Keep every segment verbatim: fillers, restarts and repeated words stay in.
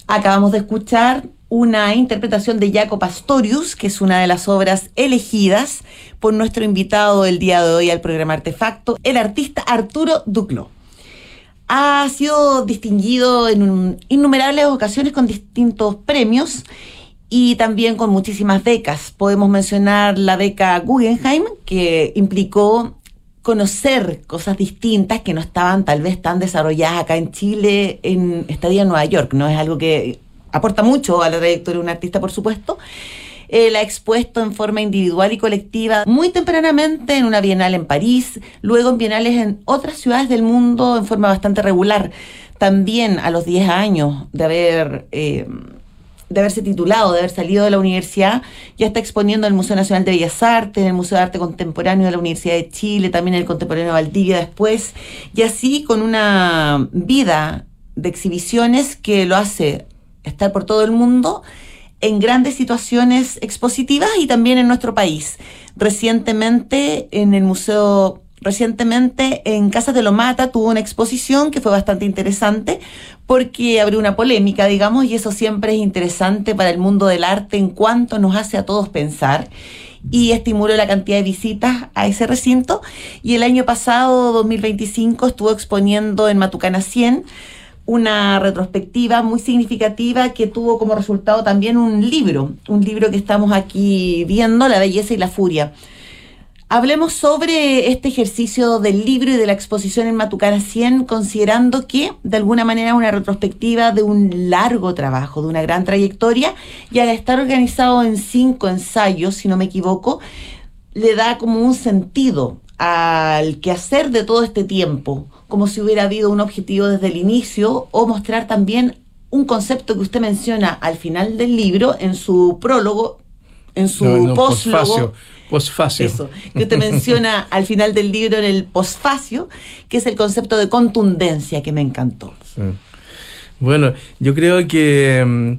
Acabamos de escuchar una interpretación de Jaco Pastorius, que es una de las obras elegidas por nuestro invitado el día de hoy al programa Artefacto, el artista Arturo Duclos. Ha sido distinguido en un, innumerables ocasiones con distintos premios y también con muchísimas becas. Podemos mencionar la beca Guggenheim, que implicó conocer cosas distintas que no estaban tal vez tan desarrolladas acá en Chile en estadía en Nueva York, ¿no? Es algo que aporta mucho a la trayectoria de un artista, por supuesto. Él ha expuesto en forma individual y colectiva muy tempranamente en una bienal en París, luego en bienales en otras ciudades del mundo en forma bastante regular. También a los diez años de haber... Eh, de haberse titulado, de haber salido de la universidad, ya está exponiendo en el Museo Nacional de Bellas Artes, en el Museo de Arte Contemporáneo de la Universidad de Chile, también en el Contemporáneo de Valdivia después, y así con una vida de exhibiciones que lo hace estar por todo el mundo en grandes situaciones expositivas y también en nuestro país. Recientemente en el Museo... Recientemente en Casas de Lomata tuvo una exposición que fue bastante interesante porque abrió una polémica, digamos, y eso siempre es interesante para el mundo del arte en cuanto nos hace a todos pensar y estimuló la cantidad de visitas a ese recinto. Y el año pasado, dos mil veinticinco, estuvo exponiendo en Matucana cien una retrospectiva muy significativa que tuvo como resultado también un libro, un libro que estamos aquí viendo, La Belleza y la Furia. Hablemos sobre este ejercicio del libro y de la exposición en Matucana cien, considerando que, de alguna manera, es una retrospectiva de un largo trabajo, de una gran trayectoria, y al estar organizado en cinco ensayos, si no me equivoco, le da como un sentido al quehacer de todo este tiempo, como si hubiera habido un objetivo desde el inicio, o mostrar también un concepto que usted menciona al final del libro, en su prólogo, en su no, no, postlogo. Postfacio. Eso, que usted menciona al final del libro en el postfacio, que es el concepto de contundencia, que me encantó. Sí. Bueno, yo creo que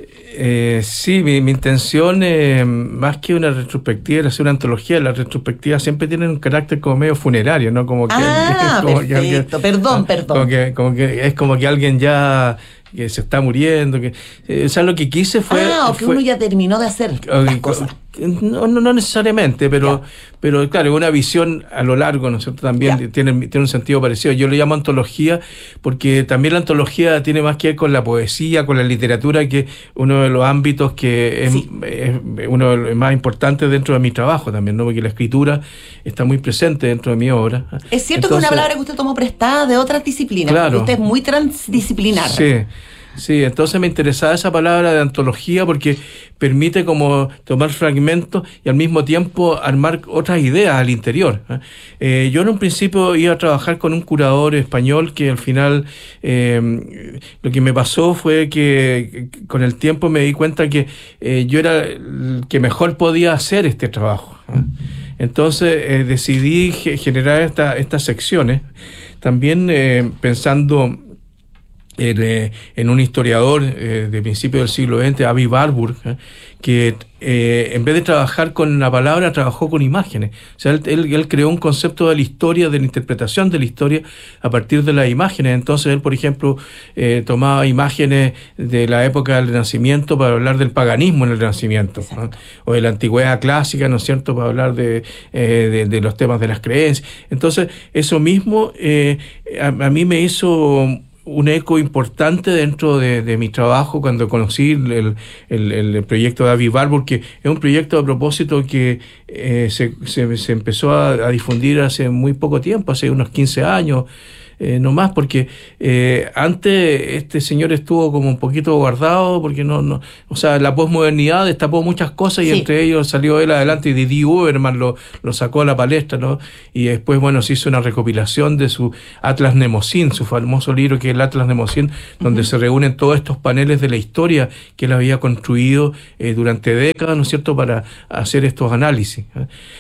eh, sí, mi, mi intención, eh, más que una retrospectiva, era hacer una antología. Las retrospectivas siempre tienen un carácter como medio funerario, ¿no? Como que, ah, como perfecto, que alguien, perdón, perdón. Como que, como que es como que alguien ya... que se está muriendo, que eh, o sea, lo que quise fue... Ah, o que fue, uno ya terminó de hacer o, las cosas. No, no, no necesariamente, pero, pero claro, una visión a lo largo, ¿no es cierto? También tiene, tiene un sentido parecido. Yo lo llamo antología porque también la antología tiene más que ver con la poesía, con la literatura, que uno de los ámbitos que es, sí. es uno de los más importantes dentro de mi trabajo también, ¿no? Porque la escritura está muy presente dentro de mi obra. Es cierto. Entonces, que es una palabra que usted tomó prestada de otras disciplinas, claro, porque usted es muy transdisciplinar. Sí. Sí, entonces me interesaba esa palabra de antología porque permite como tomar fragmentos y al mismo tiempo armar otras ideas al interior. Eh, yo en un principio iba a trabajar con un curador español que al final eh, lo que me pasó fue que con el tiempo me di cuenta que eh, yo era el que mejor podía hacer este trabajo. Entonces eh, decidí ge- generar esta, estas secciones, también eh, pensando... En, eh, en un historiador eh, de principios del siglo veinte, Avi Warburg, eh, que eh, en vez de trabajar con la palabra, trabajó con imágenes. O sea, él, él, él creó un concepto de la historia, de la interpretación de la historia a partir de las imágenes. Entonces él, por ejemplo, eh, tomaba imágenes de la época del Renacimiento para hablar del paganismo en el Renacimiento, ¿no? O de la antigüedad clásica, ¿no es cierto?, para hablar de, eh, de, de los temas de las creencias. Entonces, eso mismo eh, a, a mí me hizo un eco importante dentro de, de mi trabajo cuando conocí el, el, el proyecto de Avi Warburg, que es un proyecto a propósito que eh, se, se, se empezó a, a difundir hace muy poco tiempo, hace unos quince años, eh, no más, porque eh, antes este señor estuvo como un poquito guardado, porque no, no, o sea, la posmodernidad destapó muchas cosas y sí. Entre ellos salió él adelante y Didi Uberman lo, lo sacó a la palestra, ¿no? Y después, bueno, se hizo una recopilación de su Atlas Mnemosyne, su famoso libro que es el Atlas Mnemosyne, donde uh-huh. se reúnen todos estos paneles de la historia que él había construido eh, durante décadas, ¿no es cierto?, para hacer estos análisis, ¿eh?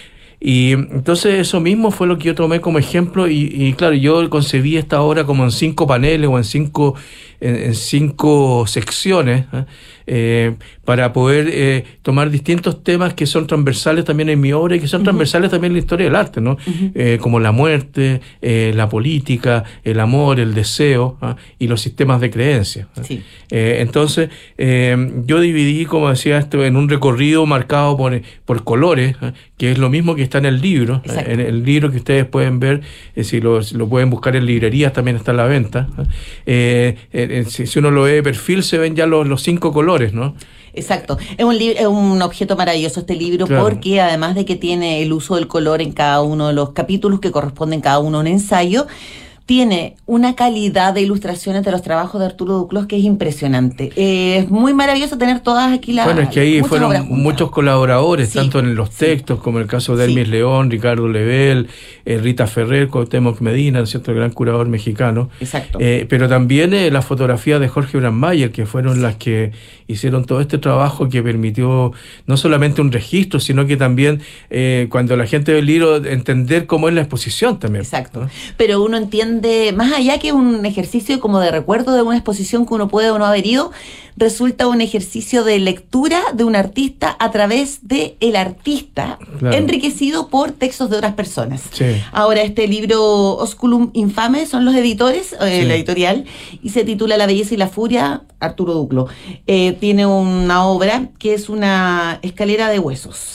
Y entonces eso mismo fue lo que yo tomé como ejemplo y, y claro, yo concebí esta obra como en cinco paneles o en cinco, en, en cinco secciones, ¿eh? Eh, para poder eh, tomar distintos temas que son transversales también en mi obra y que son uh-huh. transversales también en la historia del arte, ¿no? Uh-huh. Eh, como la muerte, eh, la política, el amor, el deseo, ¿eh? Y los sistemas de creencias. ¿eh? Sí. Eh, entonces, eh, yo dividí, como decía, esto en un recorrido marcado por, por colores, ¿eh? Que es lo mismo que está en el libro. ¿eh? En el libro que ustedes pueden ver, eh, si, lo, si lo pueden buscar en librerías, también está a la venta. ¿eh? Eh, eh, si, si uno lo ve de perfil, se ven ya los, los cinco colores, ¿no? Exacto, es un, li- es un objeto maravilloso este libro, claro. Porque además de que tiene el uso del color en cada uno de los capítulos que corresponden cada uno a un ensayo, tiene una calidad de ilustraciones de los trabajos de Arturo Duclos que es impresionante. Eh, es muy maravilloso tener todas aquí las... Bueno, es que ahí fueron muchos colaboradores, sí, tanto en los textos, sí, como el caso de Hermes sí. León, Ricardo Lebel, eh, Rita Ferrer, Cuauhtémoc Medina, ¿no es cierto?, el gran curador mexicano. Exacto. Eh, pero también eh, las fotografías de Jorge Brandmeier, que fueron sí. las que hicieron todo este trabajo que permitió no solamente un registro, sino que también eh, cuando la gente ve el libro, entender cómo es la exposición también. Exacto. ¿no? Pero uno entiende De, más allá que un ejercicio como de recuerdo de una exposición que uno puede o no haber ido, resulta un ejercicio de lectura de un artista a través de el artista, claro. enriquecido por textos de otras personas. Sí. Ahora, este libro Osculum Infame son los editores, eh, sí. la editorial, y se titula La belleza y la furia, Arturo Duclos. Eh, tiene una obra que es una escalera de huesos.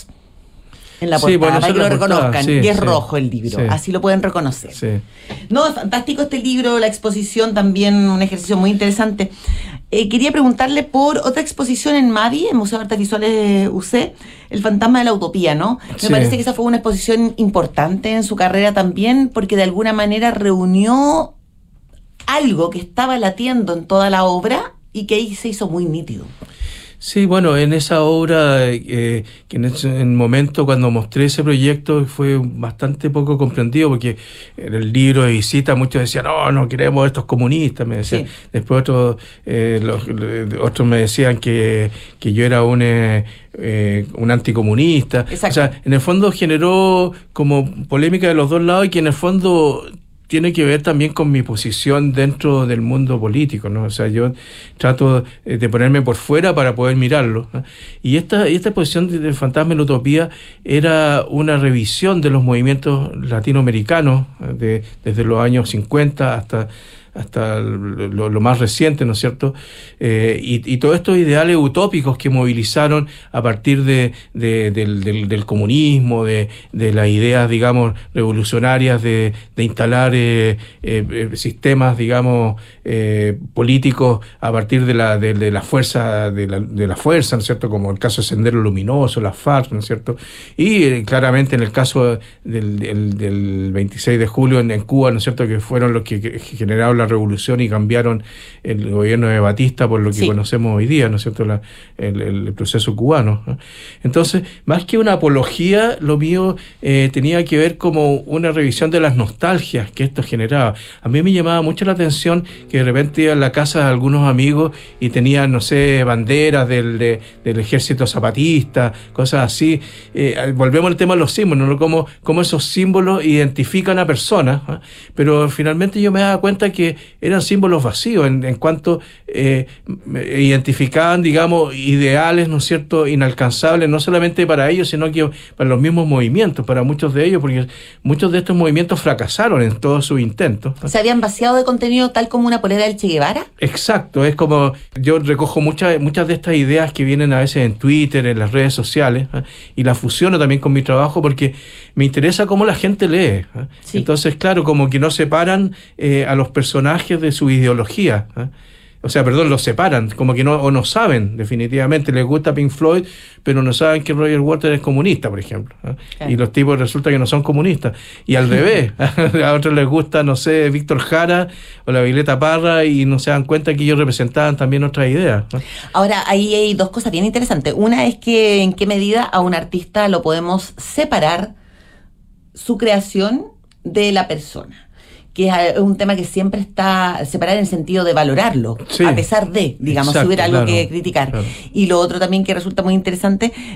En la portada, sí, bueno, para que lo reconozcan, sí, y es sí, rojo el libro, sí. así lo pueden reconocer. Sí. No, es fantástico este libro, la exposición también, un ejercicio muy interesante. Eh, quería preguntarle por otra exposición en MAVI, en Museo de Artes Visuales U C, El fantasma de la utopía, ¿no? Me sí. parece que esa fue una exposición importante en su carrera también, porque de alguna manera reunió algo que estaba latiendo en toda la obra y que ahí se hizo muy nítido. Sí, bueno, en esa obra, eh, que en ese en momento cuando mostré ese proyecto fue bastante poco comprendido, porque en el libro de visita muchos decían, no, no queremos estos comunistas, me decían. Sí. Después otros, eh, los, otros me decían que, que yo era un... Eh, Eh, un anticomunista. Exacto. O sea, en el fondo generó como polémica de los dos lados y que en el fondo tiene que ver también con mi posición dentro del mundo político, ¿no? O sea, yo trato de ponerme por fuera para poder mirarlo, ¿no? Y esta, esta exposición del fantasma de la utopía era una revisión de los movimientos latinoamericanos de, desde los años cincuenta hasta hasta lo, lo más reciente, ¿no es cierto? Eh, y, y todos estos ideales utópicos que movilizaron a partir de, de, del, del, del comunismo, de, de las ideas, digamos, revolucionarias de, de instalar eh, eh, sistemas, digamos, eh, políticos a partir de la, de, de la fuerza, de la, de la fuerza, ¿no es cierto? Como el caso de Sendero Luminoso, las FARC, ¿no es cierto? Y eh, claramente en el caso del, del, del veintiséis de julio en, en Cuba, ¿no es cierto? Que fueron los que, que generaron la revolución y cambiaron el gobierno de Batista por lo que sí. conocemos hoy día, ¿no es cierto? La, el, el proceso cubano, ¿no? Entonces, más que una apología, lo mío eh, tenía que ver como una revisión de las nostalgias que esto generaba. A mí me llamaba mucho la atención que de repente iba a la casa de algunos amigos y tenían, no sé, banderas del, de, del ejército zapatista, cosas así. Eh, volvemos al tema de los símbolos, ¿no? Cómo, cómo esos símbolos identifican a personas, ¿no? Pero finalmente yo me daba cuenta que eran símbolos vacíos en, en cuanto eh, identificaban, digamos, ideales, ¿no es cierto?, inalcanzables, no solamente para ellos, sino que para los mismos movimientos, para muchos de ellos, porque muchos de estos movimientos fracasaron en todos sus intentos. ¿Se habían vaciado de contenido tal como una polera del Che Guevara? Exacto, es como, yo recojo muchas, muchas de estas ideas que vienen a veces en Twitter, en las redes sociales, ¿eh? y las fusiono también con mi trabajo porque me interesa cómo la gente lee. ¿eh? Sí. Entonces, claro, como que no separan eh, a los personajes de su ideología, ¿eh? O sea, perdón, los separan, como que no, o no saben, definitivamente, les gusta Pink Floyd, pero no saben que Roger Waters es comunista, por ejemplo, ¿eh? Claro. Y los tipos resulta que no son comunistas, y al revés, a otros les gusta, no sé, Víctor Jara o la Violeta Parra, y no se dan cuenta que ellos representaban también otras ideas, ¿eh? Ahora, ahí hay dos cosas bien interesantes. Una es que en qué medida a un artista lo podemos separar su creación de la persona, que es un tema que siempre está separado en el sentido de valorarlo, sí. a pesar de, digamos, Exacto, si hubiera algo claro, que criticar. Claro. Y lo otro también que resulta muy interesante